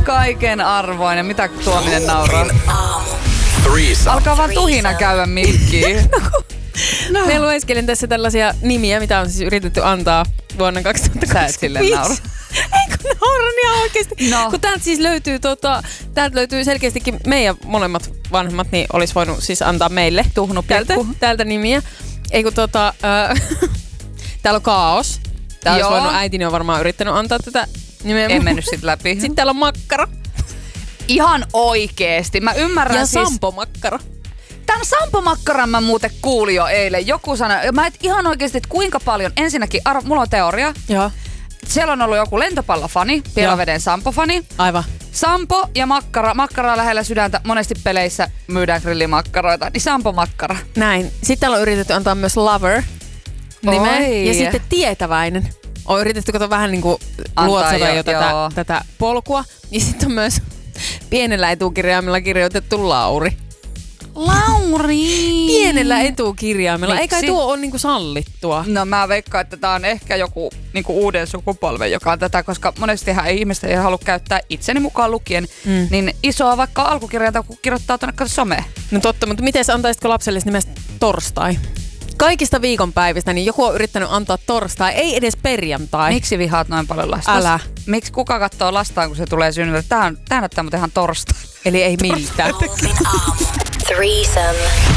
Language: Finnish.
Kaiken arvoinen. Mitä Tuominen nauraa? Threesome. Alkaa vaan tuhina käydä mikkiin. No. Me lueskelin tässä tällaisia nimiä, mitä on siis yritetty antaa vuonna 2025. Sä et silleen naura. Eikö nauran ihan oikeesti? No. Kun täältä siis löytyy, täältä löytyy selkeästikin meidän molemmat vanhemmat, niin olisi voinut siis antaa meille täältä nimiä. Ei kun täällä on Kaos. Täällä olisi voinut, äitini on varmaan yrittänyt antaa tätä nimeä. En mennyt sit läpi. Sitten täällä on Makkara. Ihan oikeesti. Mä ymmärrän ja siis... Sampo Makkara. Tän Sampo Makkaran mä muuten kuulin jo eilen. Joku sanoi, mä et ihan oikeesti, että kuinka paljon. Ensinnäkin, mulla on teoria. Joo. Siellä on ollut joku lentopallofani, Pielaveden Sampo-fani. Aivan. Sampo ja Makkara. Makkara on lähellä sydäntä. Monesti peleissä myydään grillimakkaroita. Niin Sampo Makkara. Näin. Sitten täällä on yritetty antaa myös Lover nimeä. Ja sitten Tietäväinen. On yritetty vähän niinku luotsata jo tätä polkua. Ja sitten on myös pienellä etukirjaimella kirjoitettu Lauri. Lauri! Pienellä etukirjaimella. Miksi? Eikä tuo ole niinku sallittua. No mä veikkaan, että tää on ehkä joku niinku uuden sukupolven, joka on tätä, koska monestihan ihmiset ei halua käyttää itseni mukaan lukien, niin isoa vaikka alkukirjainta, kun kirjoittaa tuonne someen. No totta, mutta miten antaisitko lapselle nimestä Torstai? Kaikista viikonpäivistä, niin joku on yrittänyt antaa torstai, ei edes perjantai. Miksi vihaat noin paljon lasta? Älä. Miksi kuka katsoo lastaan, kun se tulee synnylle? Tää näyttää muuten ihan torstai. Eli ei miltään. Threesome.